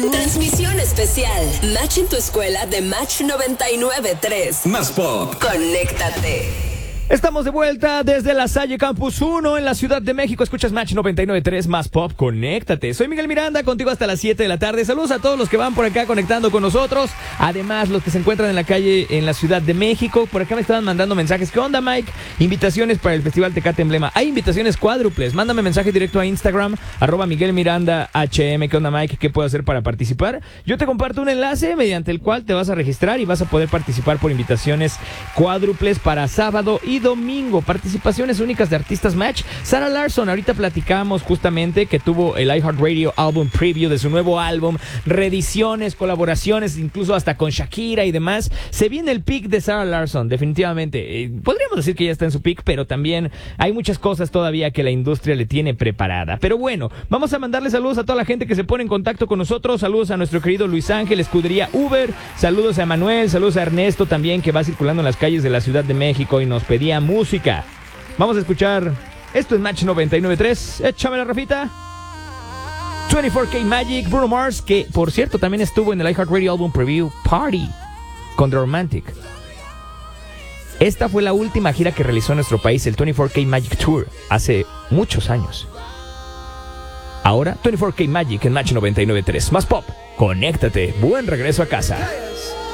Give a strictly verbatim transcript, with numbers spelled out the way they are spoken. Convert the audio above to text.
Transmisión especial. Match en tu escuela de Match noventa y nueve punto tres. Más Pop. Conéctate. Estamos de vuelta desde la Salle Campus uno en la Ciudad de México. Escuchas Match noventa y nueve punto tres Más Pop. Conéctate. Soy Miguel Miranda, contigo hasta las siete de la tarde. Saludos a todos los que van por acá conectando con nosotros. Además, los que se encuentran en la calle en la Ciudad de México. Por acá me estaban mandando mensajes. ¿Qué onda, Mike? Invitaciones para el Festival Tecate Emblema. Hay invitaciones cuádruples. Mándame mensaje directo a Instagram, arroba Miguel Miranda H M. ¿Qué onda, Mike? ¿Qué puedo hacer para participar? Yo te comparto un enlace mediante el cual te vas a registrar y vas a poder participar por invitaciones cuádruples para sábado y domingo. Participaciones únicas de artistas Match. Sarah Larsson, ahorita platicamos justamente que tuvo el iHeartRadio Album Preview de su nuevo álbum, reediciones, colaboraciones, incluso hasta con Shakira y demás. Se viene el pick de Sarah Larsson, definitivamente. Eh, podríamos decir que ya está en su pick, pero también hay muchas cosas todavía que la industria le tiene preparada. Pero bueno, vamos a mandarle saludos a toda la gente que se pone en contacto con nosotros. Saludos a nuestro querido Luis Ángel, Escudería Uber. Saludos a Manuel, saludos a Ernesto también, que va circulando en las calles de la Ciudad de México y nos pedía música. Vamos a escuchar. Esto es Match noventa y nueve punto tres. Échame la Rafita. veinticuatro K Magic, Bruno Mars, que por cierto también estuvo en el iHeartRadio Album Preview Party con The Romantic. Esta fue la última gira que realizó en nuestro país, el veinticuatro K Magic Tour, hace muchos años. Ahora, veinticuatro K Magic en Match noventa y nueve punto tres. Más Pop, conéctate. Buen regreso a casa.